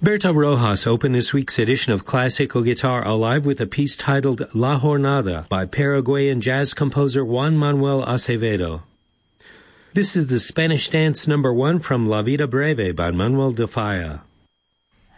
Berta Rojas opened this week's edition of Classical Guitar Alive with a piece titled La Jornada by Paraguayan jazz composer Juan Manuel Acevedo. This is the Spanish dance number 1 from La Vida Breve by Manuel de Falla.